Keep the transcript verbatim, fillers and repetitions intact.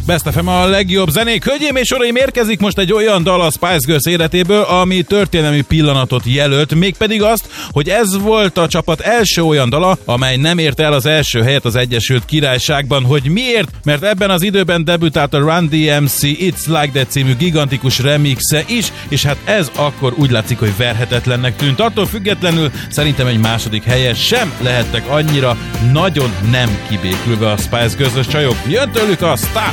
Best ef em a legjobb zenék. Hölgyeim és uraim, érkezik most egy olyan dal a Spice Girls életéből, ami történelmi pillanatot jelölt, mégpedig azt, hogy ez volt a csapat első olyan dala, amely nem ért el az első helyet az Egyesült Királyságban. Hogy miért? Mert ebben az időben debütált a Run dé em cé It's Like That című gigantikus remixe is, és hát ez akkor úgy látszik, hogy verhetetlennek tűnt. Attól függetlenül szerintem egy második helyen sem lehettek annyira nagyon nem kibékülve a Spice Girls-ös csajok. Jön tőlük a Star!